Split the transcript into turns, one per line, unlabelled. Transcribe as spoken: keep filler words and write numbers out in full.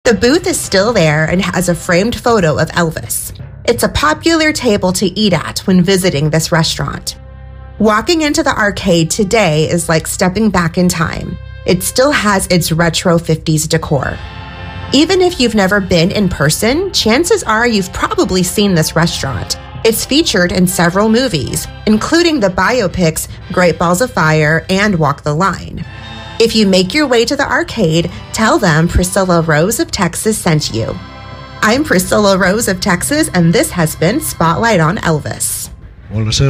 The booth is still there and has a framed photo of Elvis. It's a popular table to eat at when visiting this restaurant. Walking into the arcade today is like stepping back in time. It still has its retro fifties decor. Even if you've never been in person, chances are you've probably seen this restaurant. It's featured in several movies, including the biopics Great Balls of Fire and Walk the Line. If you make your way to the arcade, tell them Priscilla Rose of Texas sent you. I'm Priscilla Rose of Texas, and this has been Spotlight on Elvis.
Well,